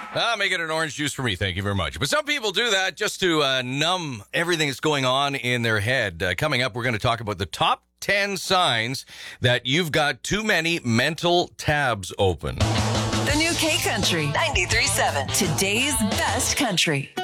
Make it an orange juice for me. Thank you very much. But some people do that just to numb everything that's going on in their head. Coming up, we're going to talk about the top 10 signs that you've got too many mental tabs open. The new K Country 93.7. Today's best country.